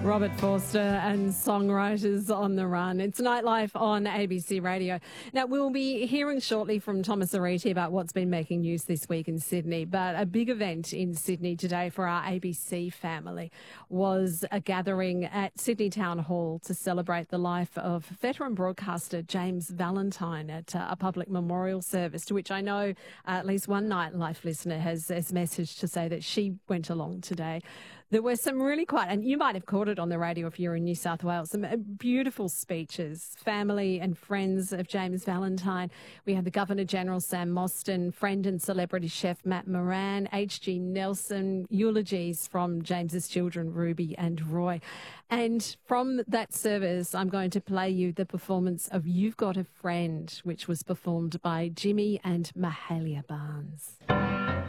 Robert Forster and Songwriters on the Run. It's Nightlife on ABC Radio. Now, we'll be hearing shortly from Thomas Ariti about what's been making news this week in Sydney, but a big event in Sydney today for our ABC family was a gathering at Sydney Town Hall to celebrate the life of veteran broadcaster James Valentine at a public memorial service, to which I know at least one Nightlife listener has messaged to say that she went along today. There were some really quite, and you might have caught it on the radio if you're in New South Wales, some beautiful speeches, family and friends of James Valentine. We had the Governor-General Sam Mostyn, friend and celebrity chef Matt Moran, H.G. Nelson, eulogies from James's children, Ruby and Roy. And from that service, I'm going to play you the performance of You've Got a Friend, which was performed by Jimmy and Mahalia Barnes.